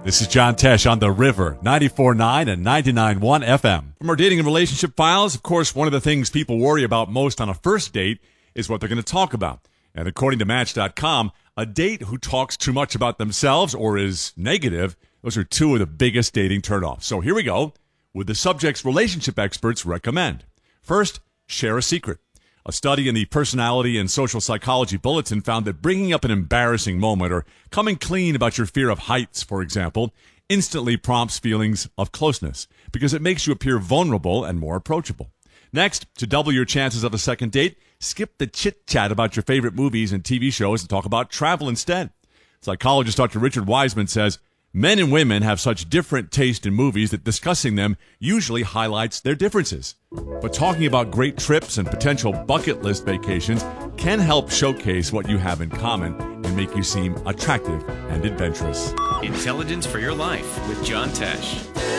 This is John Tesh on The River, 94.9 and 99.1 FM. From our dating and relationship files, of course, one of the things people worry about most on a first date is what they're going to talk about. And according to Match.com, a date who talks too much about themselves or is negative, those are two of the biggest dating turnoffs. So here we go with the subjects relationship experts recommend. First, share a secret. A study in the Personality and Social Psychology Bulletin found that bringing up an embarrassing moment or coming clean about your fear of heights, for example, instantly prompts feelings of closeness because it makes you appear vulnerable and more approachable. Next, to double your chances of a second date, skip the chit-chat about your favorite movies and TV shows and talk about travel instead. Psychologist Dr. Richard Wiseman says, men and women have such different taste in movies that discussing them usually highlights their differences. But talking about great trips and potential bucket list vacations can help showcase what you have in common and make you seem attractive and adventurous. Intelligence for your life with John Tesh.